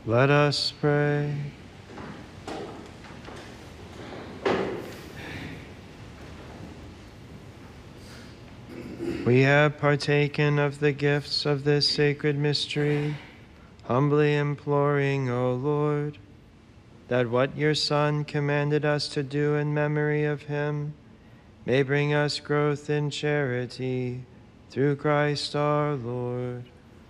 Let us pray. We have partaken of the gifts of this sacred mystery, humbly imploring, O Lord, that what your Son commanded us to do in memory of him may bring us growth in charity through Christ our Lord.